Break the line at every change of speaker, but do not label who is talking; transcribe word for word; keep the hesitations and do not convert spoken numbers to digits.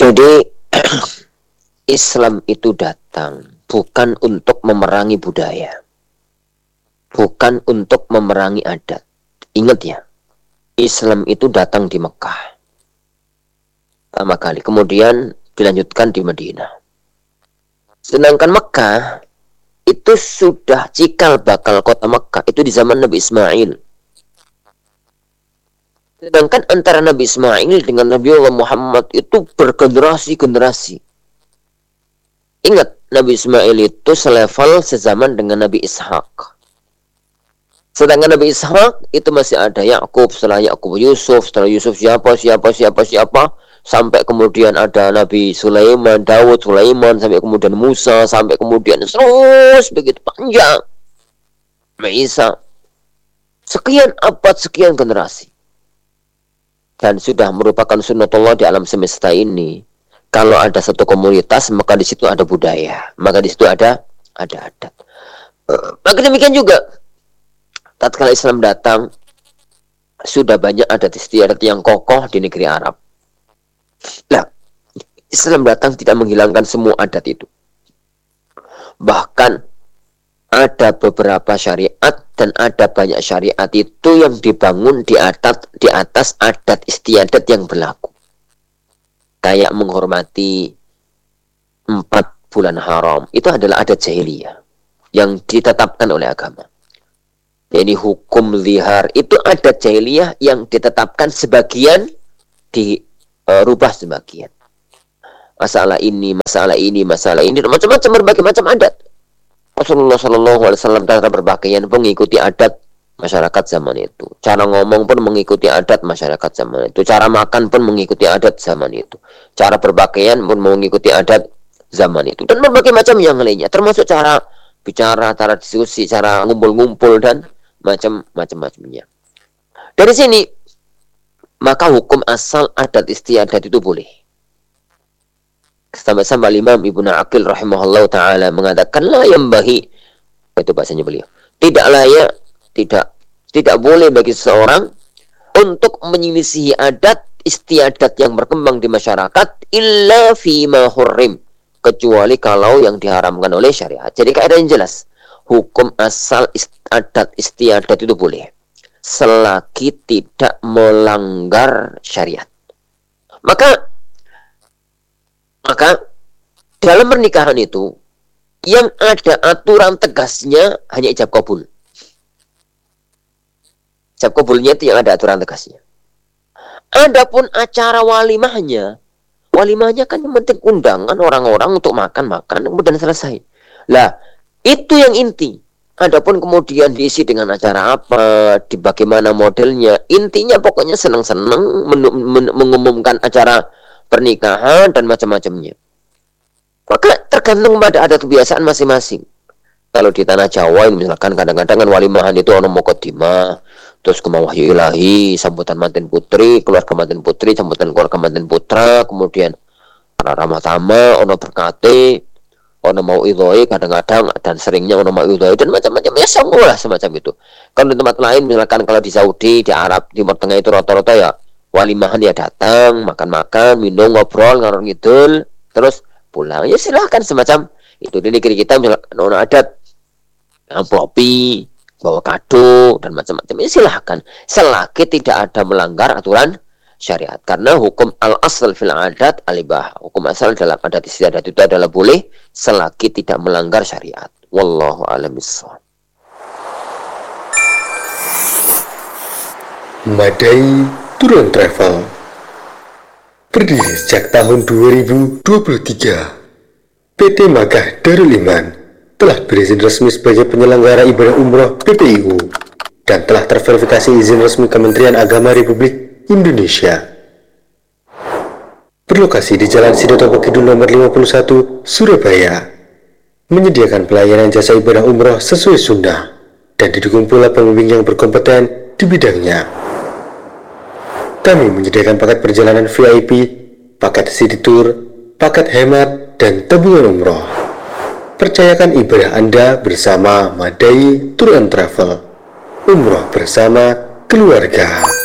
Jadi Islam itu datang bukan untuk memerangi budaya, bukan untuk memerangi adat. Ingat ya, Islam itu datang di Mekah pertama kali, kemudian dilanjutkan di Madinah. Sedangkan Mekah itu sudah cikal bakal kota Mekah itu di zaman Nabi Ismail. Sedangkan antara Nabi Ismail dengan Nabi Allah Muhammad itu bergenerasi-generasi. Ingat, Nabi Ismail itu selevel sezaman dengan Nabi Ishak. Sedangkan Nabi Ishak itu masih ada Yakub, setelah Yakub Yusuf, setelah Yusuf siapa, siapa, siapa, siapa, sampai kemudian ada Nabi Sulaiman, Daud, Sulaiman, sampai kemudian Musa, sampai kemudian terus begitu panjang. Nabi Isa. Sekian abad, sekian generasi. Dan sudah merupakan sunnatullah di alam semesta ini. Kalau ada satu komunitas, maka di situ ada budaya, maka di situ ada ada adat. Uh, maka demikian juga, tatkala Islam datang, sudah banyak adat istiadat yang kokoh di negeri Arab. Nah, Islam datang tidak menghilangkan semua adat itu. Bahkan ada beberapa syariat dan ada banyak syariat itu yang dibangun di atas di atas adat istiadat yang berlaku. Kayak menghormati empat bulan haram, itu adalah adat jahiliyah yang ditetapkan oleh agama. Jadi hukum zihar itu adat jahiliyah yang ditetapkan sebagian, dirubah sebagian. Masalah ini, masalah ini, masalah ini, macam-macam, berbagai macam adat. Rasulullah Shallallahu Alaihi Wasallam cara berpakaian pun mengikuti adat masyarakat zaman itu. Cara ngomong pun mengikuti adat masyarakat zaman itu. Cara makan pun mengikuti adat zaman itu. Cara berpakaian pun mengikuti adat zaman itu. Dan berbagai macam yang lainnya. Termasuk cara bicara, cara diskusi, cara ngumpul-ngumpul dan macam-macam-macamnya. Dari sini, maka hukum asal adat istiadat itu boleh. Sampai-sampai Imam Ibnu Aqil rahimahullah ta'ala mengatakan, la yambahi, itu bahasanya beliau, tidak layak, tidak tidak boleh bagi seseorang untuk menyelisihi adat istiadat yang berkembang di masyarakat illa fima hurrim, kecuali kalau yang diharamkan oleh syariat. Jadi kaidah yang jelas, hukum asal ist adat istiadat itu boleh selagi tidak melanggar syariat. Maka maka dalam pernikahan itu yang ada aturan tegasnya hanya ijab kabul. Ijab kabulnya itu yang ada aturan tegasnya. Adapun acara walimahnya, walimahnya kan yang penting undangan orang-orang untuk makan-makan kemudian selesai. Lah, itu yang inti. Adapun kemudian diisi dengan acara apa, di bagaimana modelnya, intinya pokoknya senang-senang mengumumkan acara pernikahan dan macam-macamnya. Maka tergantung pada adat kebiasaan masing-masing. Kalau di tanah Jawa misalkan kadang-kadang kan walimahan itu ono muqaddimah, terus kemah wahyu ilahi, sambutan manten putri, keluarga manten putri, sambutan keluarga manten putra, kemudian para ramah tama, ono berkati, ono mau idhoi kadang-kadang, dan seringnya ono mau idhoi dan macam-macam, ya semua lah semacam itu. Kalau di tempat lain misalkan kalau di Saudi, di Arab, Timur Tengah itu rata-rata ya walimahan ya datang, makan-makan, minum, ngobrol, ngarang ngidul, terus pulang. Ya silahkan semacam itu. Di negeri kita misalkan ono adat amplopi, bawa kado dan macam-macam. Ya silahkan, selagi tidak ada melanggar aturan syariat. Karena hukum al-asl fil adat al-ibah. Hukum asal dalam adat istiadat itu adalah boleh selagi tidak melanggar syariat. Wallahu a'lam bishawab.
Madai Tour and Travel berdiri sejak tahun dua ribu dua puluh tiga. P T Makkah Darul Iman telah berizin resmi sebagai penyelenggara ibadah umroh P P I U dan telah terverifikasi izin resmi Kementerian Agama Republik Indonesia. Berlokasi di Jalan Sidotopo Kidul nomor lima puluh satu, Surabaya, menyediakan pelayanan jasa ibadah umroh sesuai sunnah dan didukung pula pembimbing yang berkompeten di bidangnya. Kami menyediakan paket perjalanan V I P, paket city tour, paket hemat, dan tabungan umroh. Percayakan ibadah Anda bersama Madai Tour and Travel. Umroh bersama keluarga.